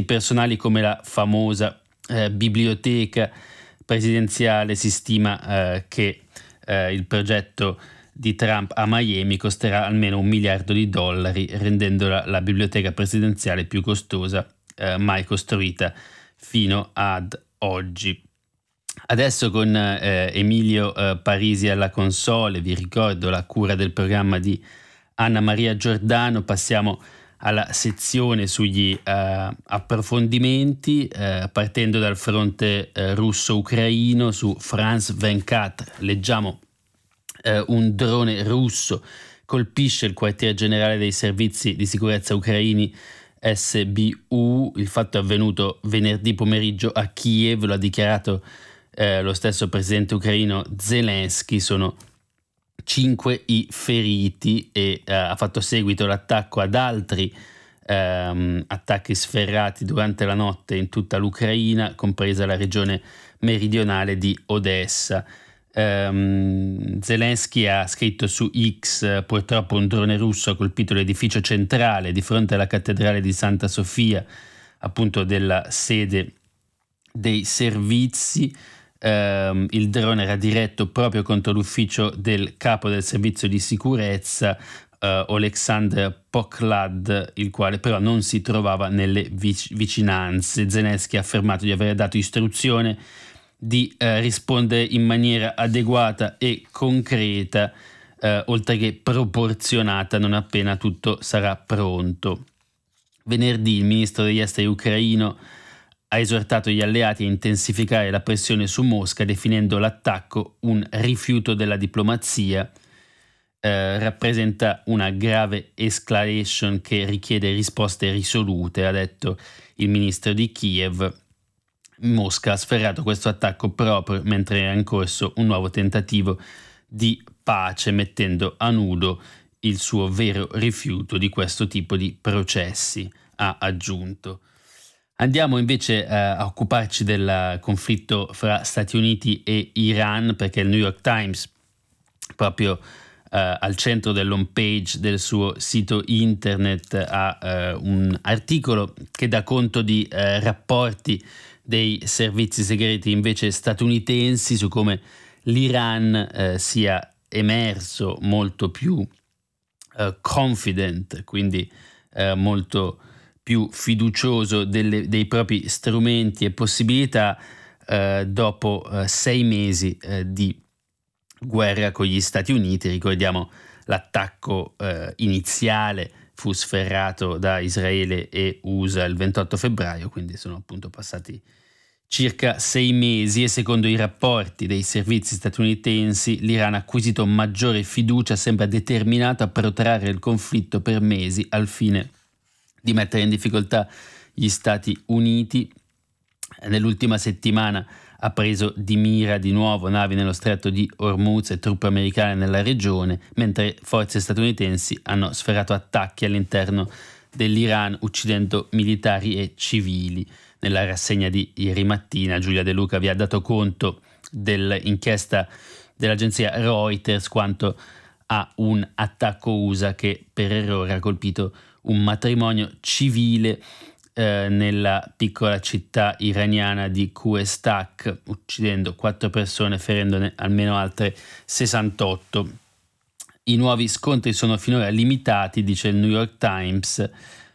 personali come la famosa biblioteca presidenziale. Si stima che il progetto di Trump a Miami costerà almeno $1 miliardo, rendendola la biblioteca presidenziale più costosa mai costruita fino ad oggi. Adesso con Emilio Parisi alla console, vi ricordo la cura del programma di Anna Maria Giordano, passiamo alla sezione sugli approfondimenti, partendo dal fronte russo-ucraino. Su France 24 leggiamo un drone russo colpisce il quartier generale dei servizi di sicurezza ucraini SBU. Il fatto è avvenuto venerdì pomeriggio a Kiev, lo ha dichiarato lo stesso presidente ucraino Zelensky. Sono 5 i feriti e ha fatto seguito l'attacco ad altri attacchi sferrati durante la notte in tutta l'Ucraina, compresa la regione meridionale di Odessa. Zelensky ha scritto su X: purtroppo un drone russo ha colpito l'edificio centrale di fronte alla cattedrale di Santa Sofia, appunto della sede dei servizi. Il drone era diretto proprio contro l'ufficio del capo del servizio di sicurezza, Oleksandr Poklad, il quale però non si trovava nelle vicinanze. Zelensky ha affermato di aver dato istruzione di rispondere in maniera adeguata e concreta, oltre che proporzionata, non appena tutto sarà pronto. Venerdì il ministro degli esteri ucraino ha esortato gli alleati a intensificare la pressione su Mosca, definendo l'attacco un rifiuto della diplomazia. Rappresenta una grave escalation che richiede risposte risolute, ha detto il ministro di Kiev. Mosca ha sferrato questo attacco proprio mentre era in corso un nuovo tentativo di pace, mettendo a nudo il suo vero rifiuto di questo tipo di processi, ha aggiunto. Andiamo invece a occuparci del conflitto fra Stati Uniti e Iran, perché il New York Times, proprio al centro dell'home page del suo sito internet, ha un articolo che dà conto di rapporti dei servizi segreti invece statunitensi su come l'Iran sia emerso molto più confident, quindi molto più fiducioso dei propri strumenti e possibilità dopo 6 mesi di guerra con gli Stati Uniti. Ricordiamo l'attacco iniziale fu sferrato da Israele e USA il 28 febbraio, quindi sono appunto passati circa 6 mesi e secondo i rapporti dei servizi statunitensi l'Iran ha acquisito maggiore fiducia, sembra determinato a protrarre il conflitto per mesi al fine di mettere in difficoltà gli Stati Uniti. Nell'ultima settimana ha preso di mira di nuovo navi nello stretto di Hormuz e truppe americane nella regione, mentre forze statunitensi hanno sferrato attacchi all'interno dell'Iran, uccidendo militari e civili. Nella rassegna di ieri mattina Giulia De Luca vi ha dato conto dell'inchiesta dell'agenzia Reuters quanto a un attacco USA che per errore ha colpito un matrimonio civile nella piccola città iraniana di Queztak, uccidendo 4 persone, ferendone almeno altre 68. I nuovi scontri sono finora limitati, dice il New York Times,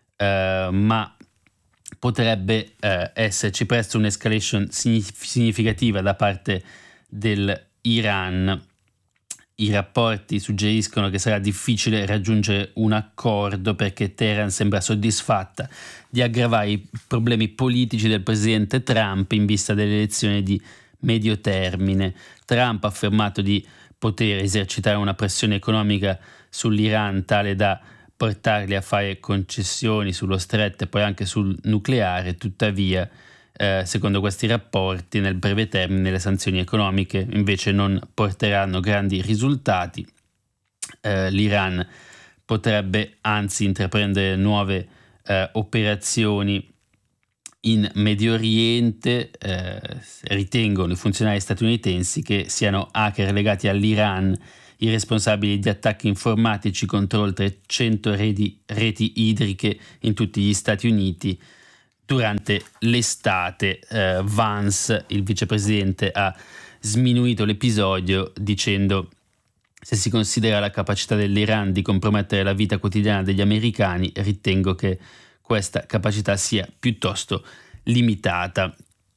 ma potrebbe esserci presto un'escalation significativa da parte dell'Iran. I rapporti suggeriscono che sarà difficile raggiungere un accordo perché Teheran sembra soddisfatta di aggravare i problemi politici del presidente Trump in vista delle elezioni di medio termine. Trump ha affermato di poter esercitare una pressione economica sull'Iran tale da portarli a fare concessioni sullo stretto e poi anche sul nucleare. Tuttavia, secondo questi rapporti, nel breve termine le sanzioni economiche invece non porteranno grandi risultati. L'Iran potrebbe anzi intraprendere nuove operazioni in Medio Oriente. Ritengono i funzionari statunitensi che siano hacker legati all'Iran i responsabili di attacchi informatici contro oltre 100 reti idriche in tutti gli Stati Uniti, durante l'estate. Vance, il vicepresidente, ha sminuito l'episodio dicendo: se si considera la capacità dell'Iran di compromettere la vita quotidiana degli americani, ritengo che questa capacità sia piuttosto limitata.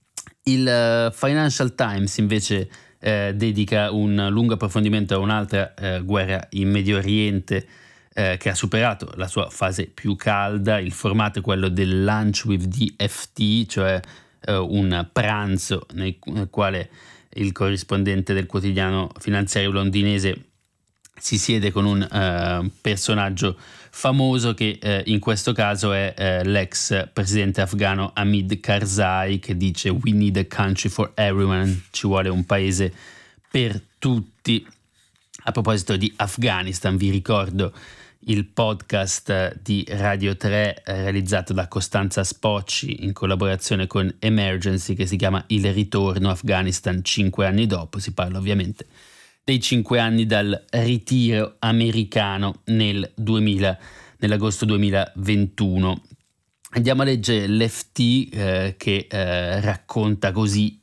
Il Financial Times invece dedica un lungo approfondimento a un'altra guerra in Medio Oriente che ha superato la sua fase più calda. Il formato è quello del Lunch with DFT, cioè un pranzo nel quale il corrispondente del quotidiano finanziario londinese si siede con un personaggio famoso che in questo caso è l'ex presidente afghano Hamid Karzai, che dice "We need a country for everyone", ci vuole un paese per tutti. A proposito di Afghanistan, vi ricordo il podcast di Radio 3 realizzato da Costanza Spocci in collaborazione con Emergency, che si chiama Il ritorno Afghanistan 5 anni dopo. Si parla ovviamente dei 5 anni dal ritiro americano nell'agosto 2021. Andiamo a leggere l'FT che racconta così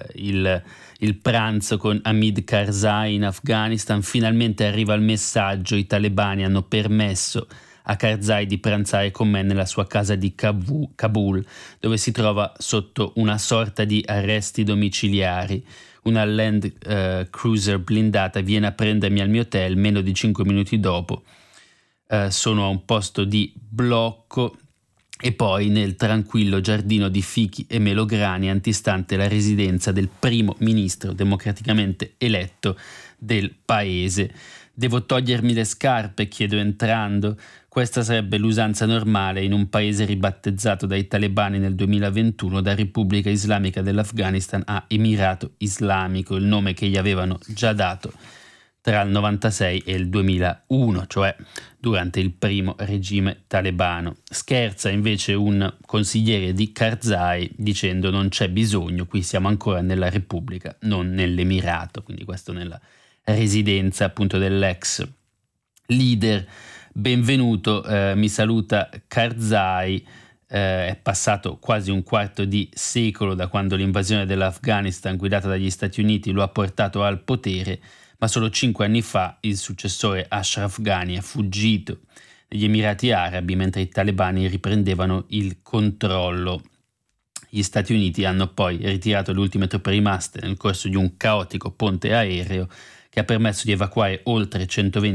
il pranzo con Hamid Karzai in Afghanistan. Finalmente arriva il messaggio: i talebani hanno permesso a Karzai di pranzare con me nella sua casa di Kabul, dove si trova sotto una sorta di arresti domiciliari. Una Land Cruiser blindata viene a prendermi al mio hotel meno di 5 minuti dopo. Sono a un posto di blocco e poi nel tranquillo giardino di fichi e melograni antistante la residenza del primo ministro democraticamente eletto del paese. Devo togliermi le scarpe, chiedo entrando. Questa sarebbe l'usanza normale in un paese ribattezzato dai talebani nel 2021 da Repubblica Islamica dell'Afghanistan a Emirato Islamico, il nome che gli avevano già dato tra il 96 e il 2001, cioè durante il primo regime talebano. Scherza invece un consigliere di Karzai dicendo: non c'è bisogno, qui siamo ancora nella Repubblica, non nell'Emirato. Quindi questo nella residenza appunto dell'ex leader. Benvenuto, mi saluta Karzai. È passato quasi un quarto di secolo da quando l'invasione dell'Afghanistan guidata dagli Stati Uniti lo ha portato al potere, ma solo 5 anni fa il successore Ashraf Ghani è fuggito negli Emirati Arabi mentre i talebani riprendevano il controllo. Gli Stati Uniti hanno poi ritirato le ultime truppe rimaste nel corso di un caotico ponte aereo che ha permesso di evacuare oltre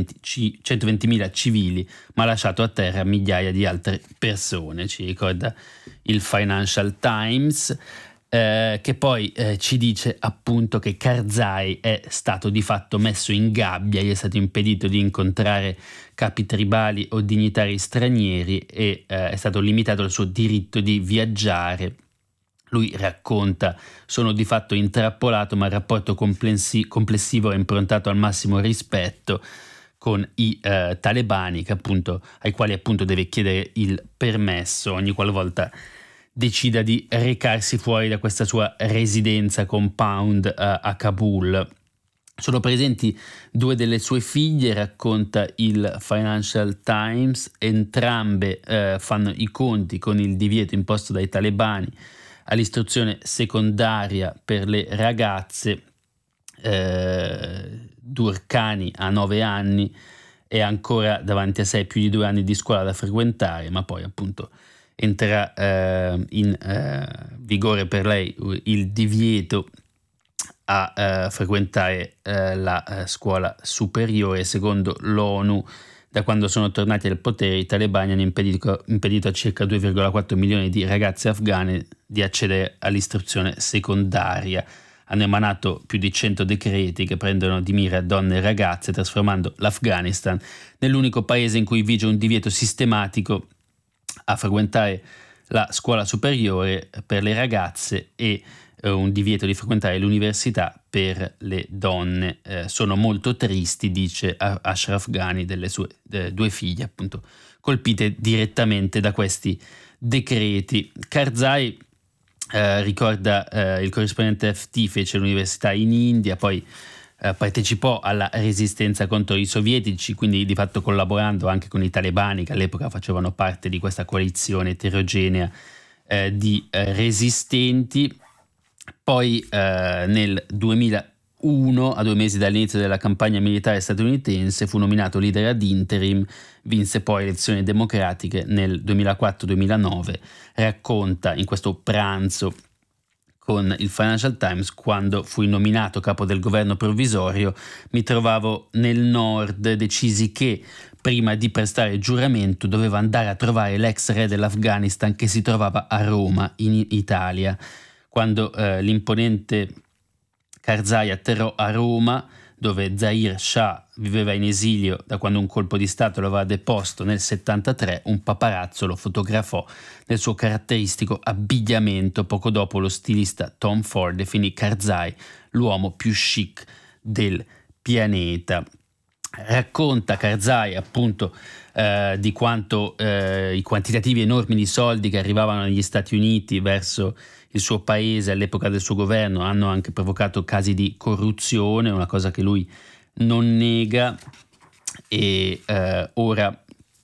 120.000 civili, ma ha lasciato a terra migliaia di altre persone, ci ricorda il Financial Times, che poi ci dice appunto che Karzai è stato di fatto messo in gabbia, gli è stato impedito di incontrare capi tribali o dignitari stranieri e è stato limitato il suo diritto di viaggiare. Lui racconta: sono di fatto intrappolato, ma il rapporto complessivo è improntato al massimo rispetto con i talebani, ai quali appunto deve chiedere il permesso ogni qualvolta decida di recarsi fuori da questa sua residenza compound a Kabul. Sono presenti 2 delle sue figlie, racconta il Financial Times. Entrambe fanno i conti con il divieto imposto dai talebani all'istruzione secondaria per le ragazze. Durkani ha 9 anni e ancora davanti a sé più di 2 anni di scuola da frequentare, ma poi appunto entrerà in vigore per lei il divieto a frequentare la scuola superiore. Secondo l'ONU, da quando sono tornati al potere, i talebani hanno impedito a circa 2,4 milioni di ragazze afghane di accedere all'istruzione secondaria. Hanno emanato più di 100 decreti che prendono di mira donne e ragazze, trasformando l'Afghanistan nell'unico paese in cui vige un divieto sistematico a frequentare la scuola superiore per le ragazze e un divieto di frequentare l'università per le donne. Sono molto tristi, dice Ashraf Ghani, delle sue 2 figlie appunto colpite direttamente da questi decreti. Karzai, ricorda il corrispondente FT, fece l'università in India, poi partecipò alla resistenza contro i sovietici, quindi di fatto collaborando anche con i talebani che all'epoca facevano parte di questa coalizione eterogenea di resistenti. Poi nel 2001, a 2 mesi dall'inizio della campagna militare statunitense, fu nominato leader ad interim, vinse poi elezioni democratiche nel 2004-2009. Racconta in questo pranzo con il Financial Times: quando fui nominato capo del governo provvisorio mi trovavo nel nord, decisi che prima di prestare giuramento dovevo andare a trovare l'ex re dell'Afghanistan che si trovava a Roma, in Italia. Quando l'imponente Karzai atterrò a Roma, dove Zahir Shah viveva in esilio da quando un colpo di Stato lo aveva deposto nel 73, un paparazzo lo fotografò nel suo caratteristico abbigliamento. Poco dopo lo stilista Tom Ford definì Karzai l'uomo più chic del pianeta. Racconta Karzai appunto di quanto i quantitativi enormi di soldi che arrivavano negli Stati Uniti verso il suo paese all'epoca del suo governo hanno anche provocato casi di corruzione, una cosa che lui non nega, e ora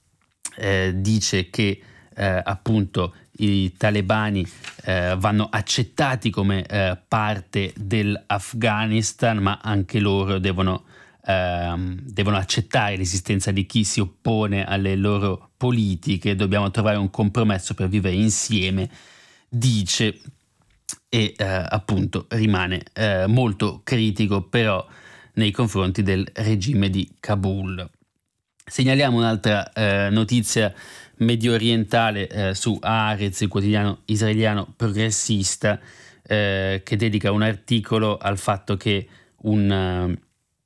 dice che appunto i talebani vanno accettati come parte dell'Afghanistan, ma anche loro devono accettare l'esistenza di chi si oppone alle loro politiche. Dobbiamo trovare un compromesso per vivere insieme, dice, e appunto rimane molto critico però nei confronti del regime di Kabul. Segnaliamo un'altra notizia medio orientale su Haaretz, il quotidiano israeliano progressista, che dedica un articolo al fatto che un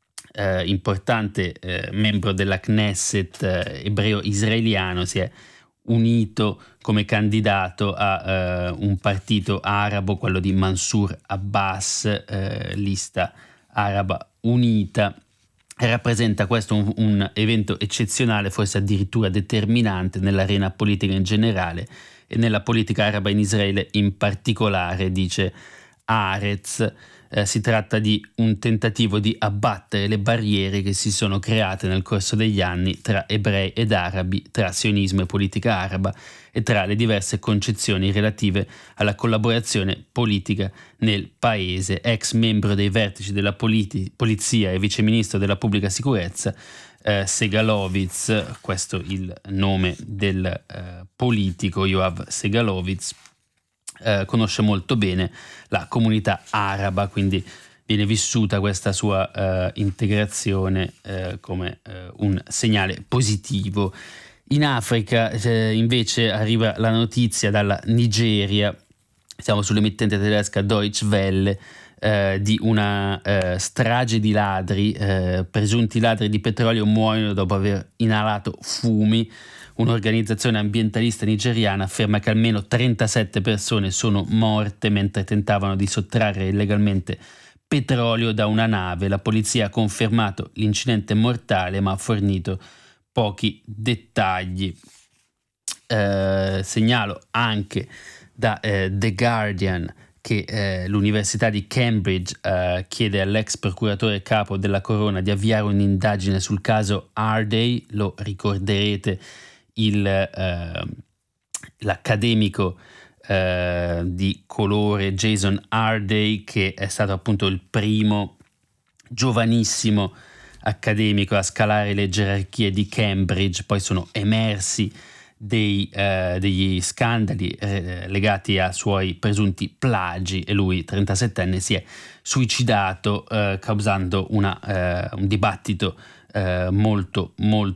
importante membro della Knesset ebreo israeliano si è unito come candidato a un partito arabo, quello di Mansour Abbas, lista araba unita. Rappresenta questo un evento eccezionale, forse addirittura determinante nell'arena politica in generale e nella politica araba in Israele in particolare, dice Haaretz. Si tratta di un tentativo di abbattere le barriere che si sono create nel corso degli anni tra ebrei ed arabi, tra sionismo e politica araba e tra le diverse concezioni relative alla collaborazione politica nel paese. Ex membro dei vertici della polizia e viceministro della pubblica sicurezza, Segalovitz, questo il nome del politico, Yoav Segalovitz, conosce molto bene la comunità araba, quindi viene vissuta questa sua integrazione come un segnale positivo. In Africa invece arriva la notizia dalla Nigeria, siamo sull'emittente tedesca Deutsche Welle, di una strage di ladri, presunti ladri di petrolio muoiono dopo aver inalato fumi. Un'organizzazione ambientalista nigeriana afferma che almeno 37 persone sono morte mentre tentavano di sottrarre illegalmente petrolio da una nave. La polizia ha confermato l'incidente mortale ma ha fornito pochi dettagli. Segnalo anche da The Guardian che l'Università di Cambridge chiede all'ex procuratore capo della Corona di avviare un'indagine sul caso Ardey. Lo ricorderete, l'accademico di colore Jason Ardey, che è stato appunto il primo giovanissimo accademico a scalare le gerarchie di Cambridge. Poi sono emersi degli scandali legati a suoi presunti plagi e lui, 37enne, si è suicidato, causando un dibattito molto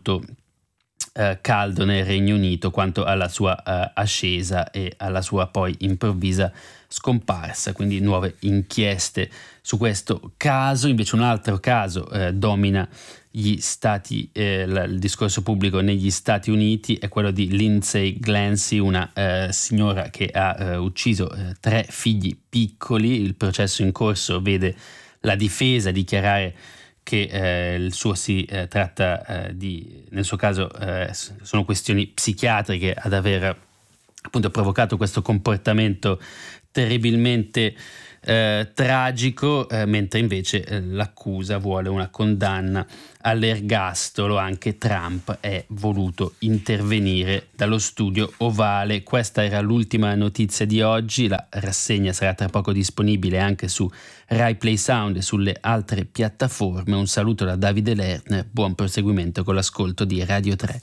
caldo nel Regno Unito quanto alla sua ascesa e alla sua poi improvvisa scomparsa. Quindi nuove inchieste su questo caso. Invece un altro caso domina gli stati, il discorso pubblico negli Stati Uniti, è quello di Lindsay Glancy, una signora che ha ucciso 3 figli piccoli. Il processo in corso vede la difesa dichiarare che il suo si tratta nel suo caso sono questioni psichiatriche ad aver appunto provocato questo comportamento terribilmente tragico, mentre invece l'accusa vuole una condanna all'ergastolo. Anche Trump è voluto intervenire dallo studio ovale. Questa era l'ultima notizia di oggi. La rassegna sarà tra poco disponibile anche su Rai Play Sound e sulle altre piattaforme. Un saluto da Davide Lerner, buon proseguimento con l'ascolto di Radio 3.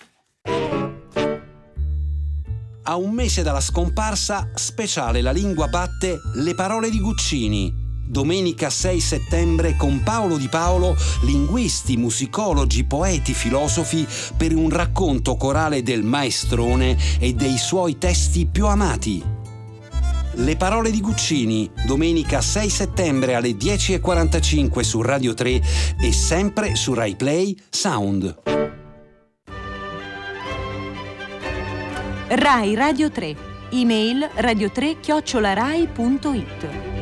A un mese dalla scomparsa, speciale La Lingua batte Le parole di Guccini. Domenica 6 settembre con Paolo Di Paolo, linguisti, musicologi, poeti, filosofi, per un racconto corale del maestrone e dei suoi testi più amati. Le parole di Guccini, domenica 6 settembre alle 10:45 su Radio 3 e sempre su Rai Play Sound. Rai Radio 3, email radio3@rai.it.